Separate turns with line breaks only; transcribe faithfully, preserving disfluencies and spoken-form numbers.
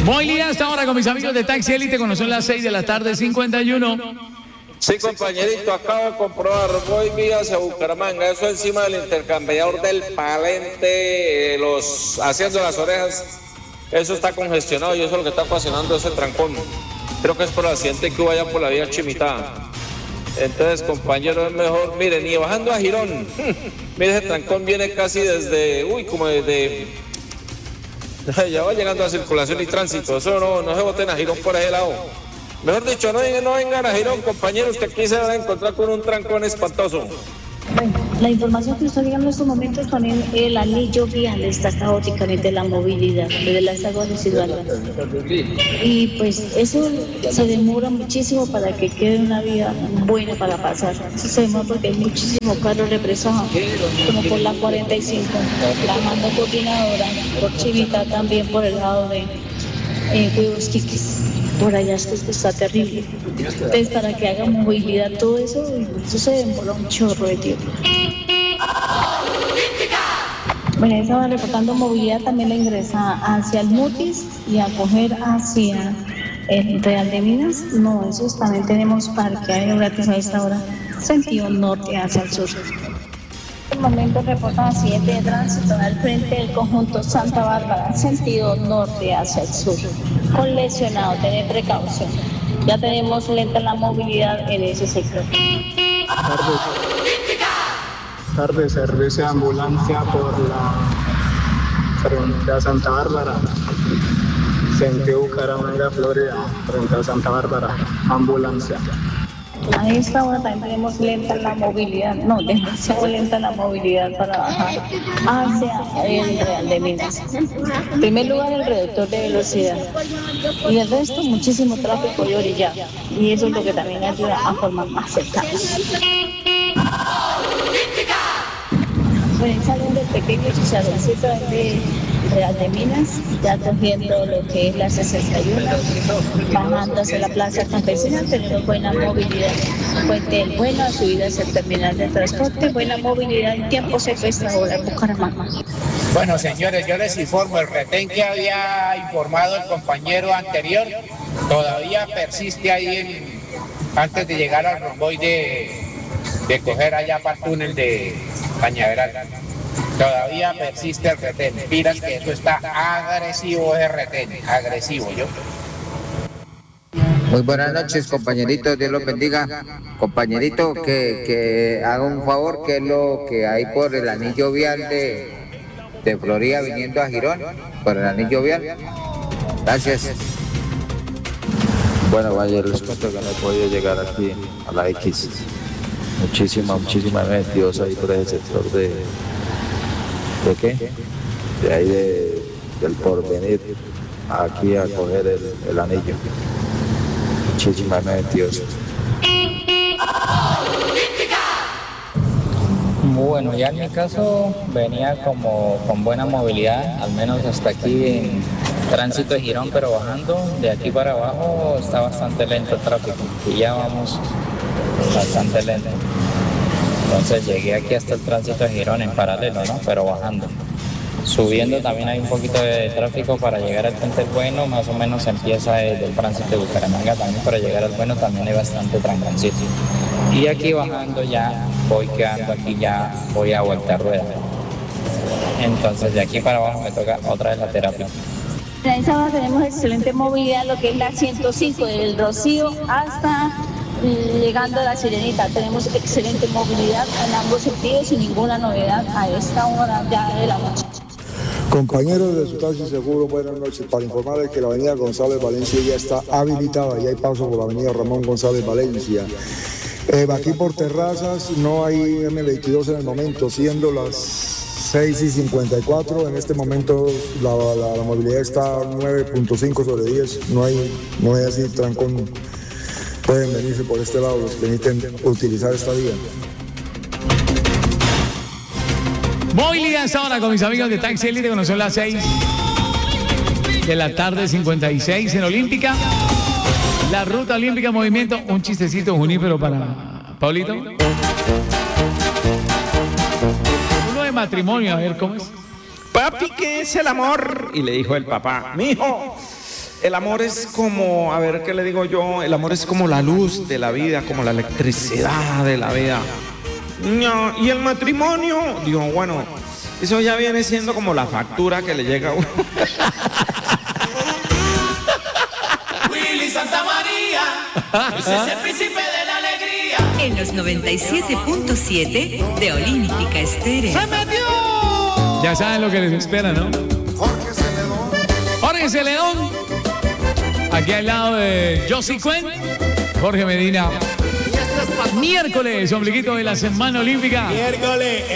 Muy bien, hasta ahora con mis amigos de Taxi Elite, cuando son las seis de la tarde, cincuenta y uno.
Sí, compañerito, acabo de comprobar, voy vía hacia Bucaramanga, eso encima del intercambiador del Palente, eh, los haciendo las orejas, eso está congestionado y eso es lo que está ocasionando ese trancón. Creo que es por el accidente que hubo allá por la vía Chimitada. Entonces, compañero, es mejor, miren, y bajando a Girón, mire, ese trancón viene casi desde, uy, como desde, ya va llegando a circulación y tránsito, eso no, no se boten a Girón por ese lado. Mejor dicho, no, no vengan a Girón, compañeros, que aquí se van a encontrar con un trancón espantoso.
Bueno, la información que está llegando en estos momentos con el, el anillo vial está caóticamente la movilidad desde las aguas residuales. Y pues eso se demora muchísimo para que quede una vía buena para pasar. Eso se demora porque hay muchísimos carros represados, como por la cuarenta y cinco, la mando coordinadora, por Chivita también por el lado de eh, Huevos Quiques. Por allá es que está terrible. Entonces, para que haga movilidad todo eso, eso se demora un chorro de tiempo. Bueno, estaba reportando movilidad, también la ingresa hacia el Mutis y a coger hacia el Real de Minas. No, esos también tenemos parque aéreo gratis a esta hora, sentido norte hacia el sur. En este momento reportan accidente de tránsito al frente del conjunto Santa Bárbara, sentido norte hacia el sur. Con lesionado, tener precaución. Ya tenemos lenta la movilidad en ese sector.
Tarde, tarde servicio de ambulancia por la frente a Santa Bárbara, sentido Bucaramanga, Florida, frente a Santa Bárbara, ambulancia.
A esta hora también tenemos lenta la movilidad, no, demasiado lenta la movilidad para bajar hacia el Real de Minas. En primer lugar, el reductor de velocidad. Y el resto, muchísimo tráfico y orillado. Y eso es lo que también ayuda a formar más cercanos. Bueno, saliendo el pequeño chicharroncito de Real de Minas, ya cogiendo lo que es la sesenta y uno, bajando hacia la plaza campesina, teniendo buena movilidad. Puente del Bueno, subida hacia el terminal de transporte, buena movilidad en tiempo seco esta hora en Bucaramanga.
Bueno, señores, yo les informo, el retén que había informado el compañero anterior todavía persiste ahí en, antes de llegar al romboy de, de coger allá para el túnel de Cañaveral. Todavía persiste el retén. Miras que eso está agresivo, ese retén, agresivo, yo.
Muy buenas noches, compañeritos, Dios los bendiga. Compañerito, que, que haga un favor, que es lo que hay por el anillo vial de, de Florida viniendo a Girón, por el anillo vial. Gracias.
Bueno, vaya, les cuento que no he podido llegar aquí a la X. Muchísima, muchísima veintidós ahí por ese sector de... ¿De qué? De ahí de, del Porvenir, aquí a coger el, el anillo. Muchísimas veintidós.
Bueno, ya en mi caso venía como con buena movilidad, al menos hasta aquí en tránsito de Girón, pero bajando de aquí para abajo está bastante lento el tráfico y ya vamos bastante lento. Entonces llegué aquí hasta el tránsito de Girón en paralelo, ¿no? Pero bajando. Subiendo también hay un poquito de tráfico para llegar al Puente Bueno, más o menos empieza desde el tránsito de Bucaramanga también, para llegar al Bueno también hay bastante tranconcito. Y aquí bajando ya voy quedando aquí, ya voy a vuelta a rueda. Entonces de aquí para abajo me toca otra vez la terapia.
En esa hora tenemos excelente movilidad, lo que es la ciento cinco del Rocío hasta llegando a la Sirenita. Tenemos excelente movilidad en ambos sentidos sin ninguna novedad a esta hora ya de la noche.
Compañeros de su taxi seguro, buenas noches. Para informarles que la avenida González Valencia ya está habilitada y hay paso por la avenida Ramón González Valencia. Eh, aquí por Terrazas no hay eme veintidós en el momento, siendo las seis y cincuenta y cuatro. En este momento la, la, la movilidad está nueve punto cinco sobre diez. No hay, no hay así trancón. Pueden venirse por este lado los que necesiten utilizar esta vía.
Movilidad hasta ahora con mis amigos de Taxi Elite, cuando son las seis de la tarde, cincuenta y seis en Olímpica. La ruta olímpica en movimiento. Un chistecito junífero para Paulito. Uno de matrimonio, a ver cómo es.
Papi, ¿qué es el amor? Y le dijo el papá, mijo, el amor es como, a ver, ¿qué le digo yo? El amor es como la luz de la vida, como la electricidad de la vida. No, y el matrimonio, digo, bueno, eso ya viene siendo como la factura que le llega a uno.
Willy Santa María, ese es el príncipe de la alegría.
En los noventa y siete punto siete de Olímpica Estéreo.
¡Se metió! Ya saben lo que les espera, ¿no?
Jorge Celedón.
Jorge Celedón. Aquí al lado de Josie Cuen. Jorge Medina. Miércoles, ombliguito de la Semana Olímpica.
Miércoles.